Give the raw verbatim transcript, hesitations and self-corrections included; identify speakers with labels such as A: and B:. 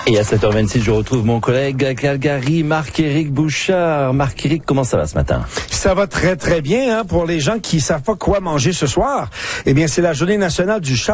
A: Et à sept heures vingt-six, je retrouve mon collègue à Calgary, Marc-Éric Bouchard. Marc-Éric, comment ça va ce matin?
B: Ça va très, très bien, hein, pour les gens qui savent pas quoi manger ce soir. Eh bien, c'est la journée nationale du chat.